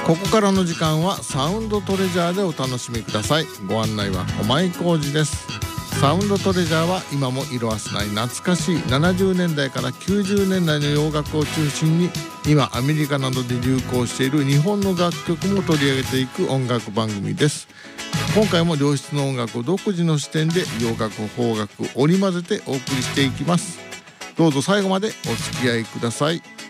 ここからの時間はサウンドトレジャーでお楽しみください。ご案内は駒井浩二です。サウンドトレジャーは今も色褪せない懐かしい70年代から90年代の洋楽を中心に、今アメリカなどで流行している日本の楽曲も取り上げていく音楽番組です。今回も良質の音楽を独自の視点で洋楽邦楽織り交ぜてお送りしていきます。どうぞ最後までお付き合いください。